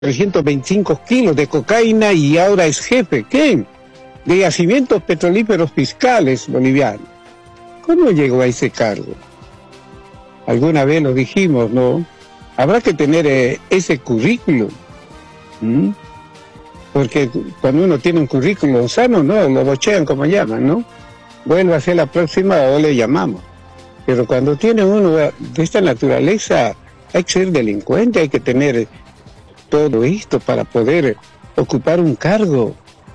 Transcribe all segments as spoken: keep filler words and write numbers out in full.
trescientos veinticinco kilos de cocaína y ahora es jefe, ¿qué? De yacimientos petrolíferos fiscales bolivianos. ¿Cómo llegó a ese cargo? Alguna vez lo dijimos, ¿no? Habrá que tener eh, ese currículum. ¿Mm? Porque cuando uno tiene un currículum sano, no, lo bochean como llaman, ¿no? Vuelva a ser la próxima o le llamamos. Pero cuando tiene uno de esta naturaleza, hay que ser delincuente, hay que tener todo esto para poder ocupar un cargo.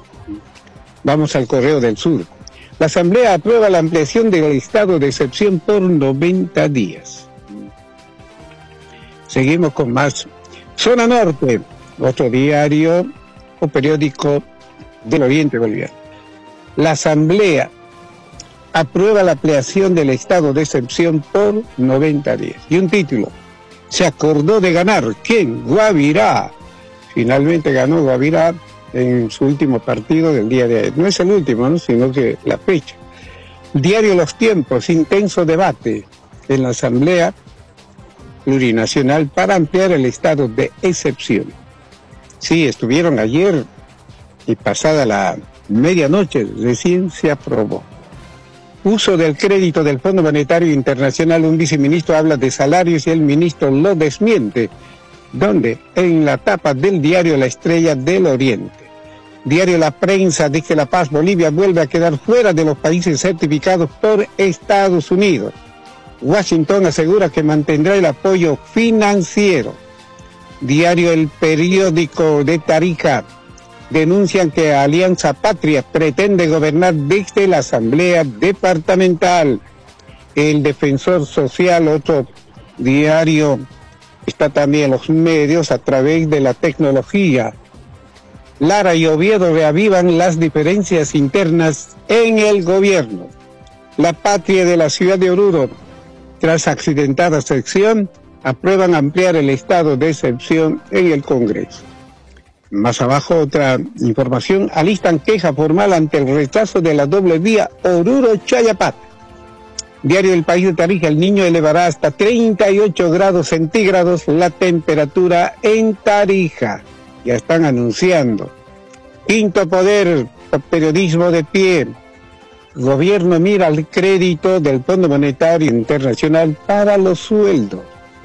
Vamos al Correo del Sur. La Asamblea aprueba la ampliación del estado de excepción por noventa días. Seguimos con más. Zona Norte, otro diario o periódico del Oriente Boliviano. La Asamblea aprueba la ampliación del estado de excepción por noventa días. Y un título. Se acordó de ganar. ¿Quién? Guavirá. Finalmente ganó Guavirá en su último partido del día de ayer. No es el último, ¿no? Sino que la fecha. Diario Los Tiempos, intenso debate en la Asamblea Plurinacional para ampliar el estado de excepción. Sí, estuvieron ayer y pasada la medianoche recién se aprobó. Uso del crédito del Fondo Monetario Internacional, un viceministro habla de salarios y el ministro lo desmiente. ¿Dónde? En la tapa del diario La Estrella del Oriente. Diario La Prensa dice que La Paz, Bolivia vuelve a quedar fuera de los países certificados por Estados Unidos. Washington asegura que mantendrá el apoyo financiero. Diario El Periódico de Tarija denuncian que Alianza Patria pretende gobernar desde la Asamblea Departamental. El Defensor Social, otro diario, está también en los medios a través de la tecnología. Lara y Oviedo reavivan las diferencias internas en el gobierno. La Patria de la ciudad de Oruro, tras accidentada sección, aprueban ampliar el estado de excepción en el Congreso. Más abajo otra información, alistan queja formal ante el rechazo de la doble vía Oruro-Chayapata. Diario El País de Tarija, el Niño elevará hasta treinta y ocho grados centígrados la temperatura en Tarija. Ya están anunciando. Quinto Poder, periodismo de pie. Gobierno mira al crédito del Fondo Monetario Internacional para los sueldos.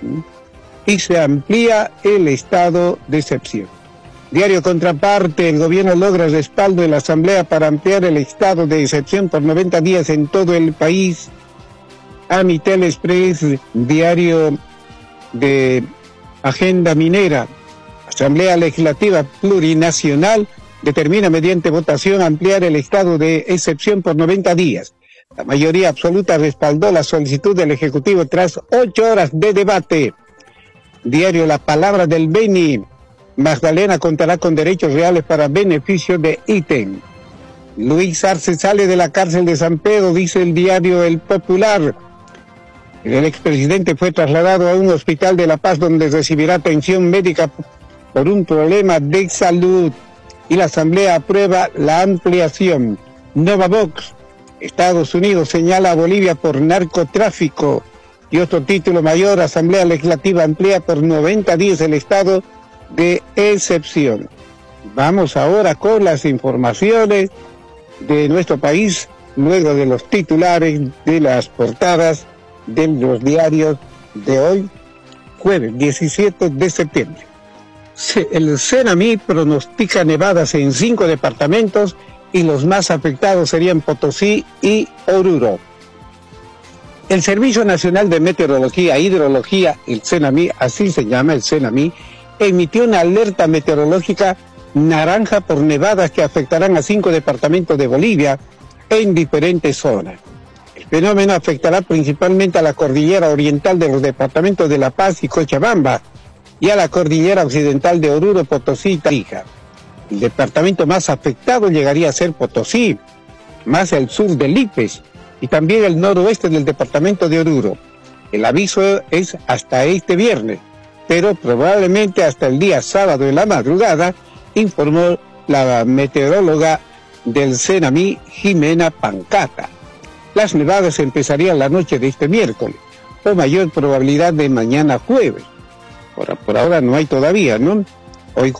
Y se amplía el estado de excepción. Diario Contraparte, el gobierno logra respaldo en la Asamblea para ampliar el estado de excepción por noventa días en todo el país. Amitel Express, diario de Agenda Minera. Asamblea Legislativa Plurinacional determina mediante votación ampliar el estado de excepción por noventa días. La mayoría absoluta respaldó la solicitud del Ejecutivo tras ocho horas de debate. Diario La Palabra del Beni. Magdalena contará con derechos reales para beneficio de ítem. Luis Arce sale de la cárcel de San Pedro, dice el diario El Popular. El expresidente fue trasladado a un hospital de La Paz donde recibirá atención médica por un problema de salud. Y la Asamblea aprueba la ampliación. Novavox, Estados Unidos señala a Bolivia por narcotráfico. Y otro título mayor, Asamblea Legislativa amplía por noventa días el estado de excepción. Vamos ahora con las informaciones de nuestro país, luego de los titulares de las portadas de los diarios de hoy, jueves diecisiete de septiembre. El CENAMI pronostica nevadas en cinco departamentos y los más afectados serían Potosí y Oruro. El Servicio Nacional de Meteorología e Hidrología, el CENAMI, así se llama el CENAMI, emitió una alerta meteorológica naranja por nevadas que afectarán a cinco departamentos de Bolivia en diferentes zonas. El fenómeno afectará principalmente a la cordillera oriental de los departamentos de La Paz y Cochabamba y a la cordillera occidental de Oruro, Potosí y Tarija. El departamento más afectado llegaría a ser Potosí, más al sur de Lípez y también el noroeste del departamento de Oruro. El aviso es hasta este viernes, pero probablemente hasta el día sábado en la madrugada, informó la meteoróloga del CENAMI, Jimena Pancata. Las nevadas empezarían la noche de este miércoles, o mayor probabilidad de mañana jueves. Por, por ahora no hay todavía, ¿no? Hoy